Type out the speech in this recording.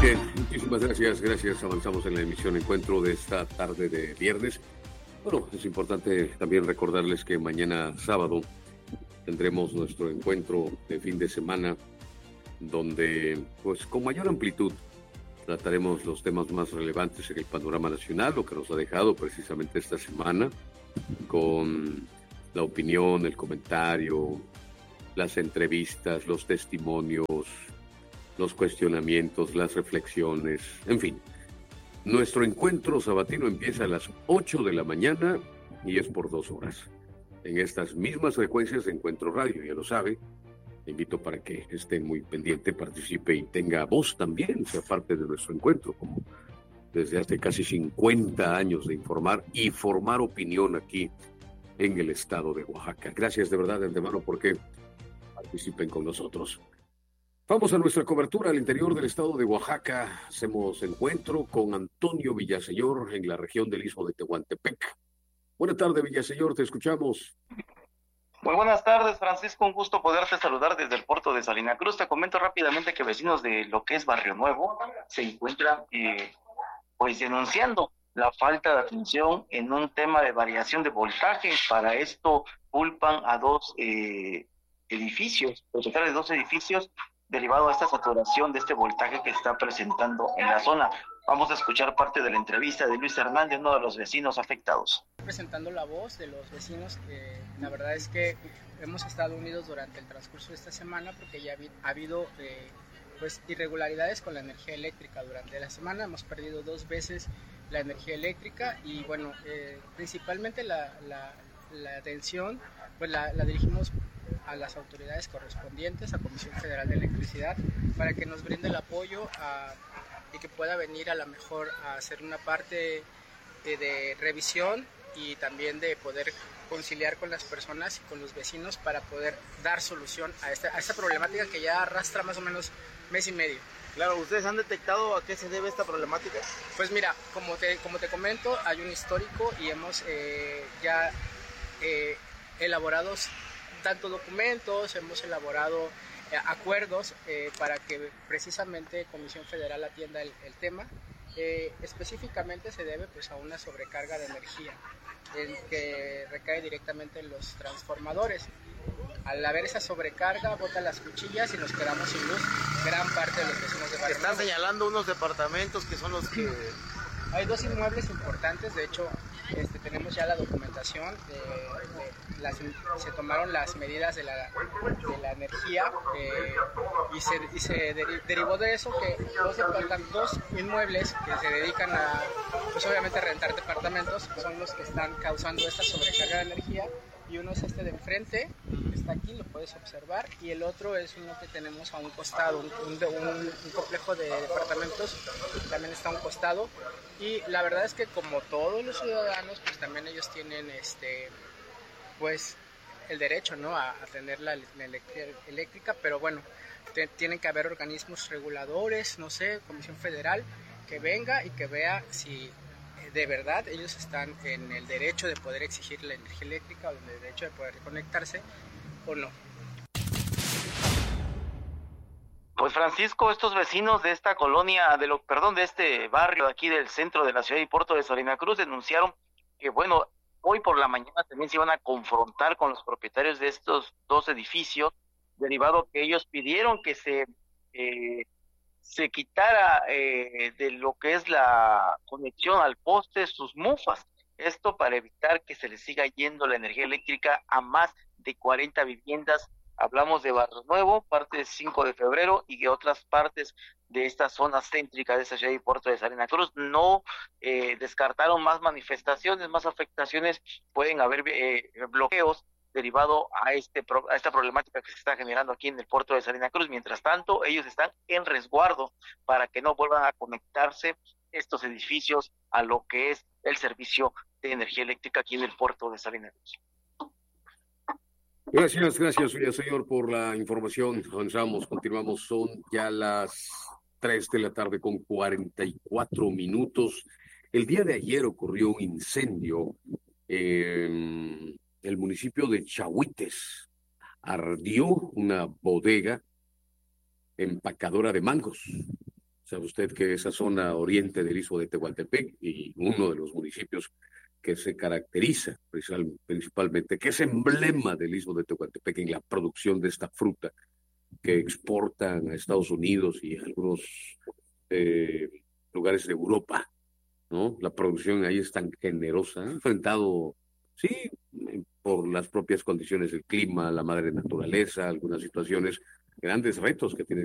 Bien, muchísimas gracias. Avanzamos en la emisión Encuentro de esta tarde de viernes. Bueno, es importante también recordarles que mañana sábado tendremos nuestro encuentro de fin de semana, donde, pues, con mayor amplitud trataremos los temas más relevantes en el panorama nacional, lo que nos ha dejado precisamente esta semana, con la opinión, el comentario, las entrevistas, los testimonios, los cuestionamientos, las reflexiones, en fin. Nuestro encuentro sabatino empieza a las 8 de la mañana y es por 2 horas. En estas mismas frecuencias de Encuentro Radio, ya lo sabe. Te invito para que esté muy pendiente, participe y tenga voz también, sea parte de nuestro encuentro, como desde hace casi 50 años de informar y formar opinión aquí en el estado de Oaxaca. Gracias de verdad de antemano porque participen con nosotros. Vamos a nuestra cobertura al interior del estado de Oaxaca. Hacemos encuentro con Antonio Villaseñor en la región del Istmo de Tehuantepec. Buenas tardes, Villaseñor, te escuchamos. Muy buenas tardes, Francisco, un gusto poderte saludar desde el puerto de Salina Cruz. Te comento rápidamente que vecinos de lo que es Barrio Nuevo se encuentran pues denunciando la falta de atención en un tema de variación de voltaje. Para esto culpan a dos edificios, propietarios de dos edificios, derivado a esta saturación de este voltaje que se está presentando en la zona. Vamos a escuchar parte de la entrevista de Luis Hernández, uno de los vecinos afectados. Presentando la voz de los vecinos, que la verdad es que hemos estado unidos durante el transcurso de esta semana porque ya ha habido pues irregularidades con la energía eléctrica durante la semana. Hemos perdido 2 veces la energía eléctrica y bueno, principalmente la atención pues la dirigimos a las autoridades correspondientes, a Comisión Federal de Electricidad, para que nos brinde el apoyo y que pueda venir a lo mejor a hacer una parte de revisión y también de poder conciliar con las personas y con los vecinos para poder dar solución a esta problemática que ya arrastra más o menos mes y medio. Claro, ¿ustedes han detectado a qué se debe esta problemática? Pues mira, como te comento, hay un histórico y hemos ya elaborado tanto documentos, hemos elaborado acuerdos para que precisamente Comisión Federal atienda el tema. Específicamente se debe pues a una sobrecarga de energía que recae directamente en los transformadores. Al haber esa sobrecarga bota las cuchillas y nos quedamos sin luz gran parte de los vecinos de Barrio Están señalando unos departamentos que son los que... Hay 2 inmuebles importantes, de hecho tenemos ya la documentación, se tomaron las medidas de la energía y se derivó de eso que 2 inmuebles que se dedican a, pues obviamente rentar departamentos, son los que están causando esta sobrecarga de energía, y uno es de enfrente, que está aquí, lo puedes observar, y el otro es uno que tenemos a un costado, un complejo de departamentos, también está a un costado, y la verdad es que como todos los ciudadanos, pues también ellos tienen pues el derecho, ¿no?, a tener la energía eléctrica, pero bueno, tienen que haber organismos reguladores, no sé, Comisión Federal, que venga y que vea si de verdad ellos están en el derecho de poder exigir la energía eléctrica o en el derecho de poder conectarse o no. Pues Francisco, estos vecinos de esta colonia, de este barrio aquí del centro de la ciudad y puerto de Salina Cruz denunciaron que bueno, hoy por la mañana también se iban a confrontar con los propietarios de estos 2 edificios, derivado que ellos pidieron que se quitara de lo que es la conexión al poste sus mufas. Esto para evitar que se les siga yendo la energía eléctrica a más de 40 viviendas. Hablamos de Barrio Nuevo, parte de 5 de febrero y de otras partes de esta zona céntrica de esta ciudad y puerto de Salina Cruz. No descartaron más manifestaciones, más afectaciones, pueden haber bloqueos derivado a esta problemática que se está generando aquí en el puerto de Salina Cruz. Mientras tanto, ellos están en resguardo para que no vuelvan a conectarse estos edificios a lo que es el servicio de energía eléctrica aquí en el puerto de Salina Cruz. Gracias, señor, por la información. Avanzamos, continuamos. Son ya las 3 de la tarde con 44 minutos. El día de ayer ocurrió un incendio en el municipio de Chahuites. Ardió una bodega empacadora de mangos. Sabe usted que esa zona oriente del istmo de Tehuantepec y uno de los municipios que se caracteriza principalmente, que es emblema del istmo de Tehuantepec en la producción de esta fruta que exportan a Estados Unidos y a algunos eh, lugares de Europa, ¿no? La producción ahí es tan generosa, ha enfrentado, sí, por las propias condiciones del clima, la madre naturaleza, algunas situaciones, grandes retos que tiene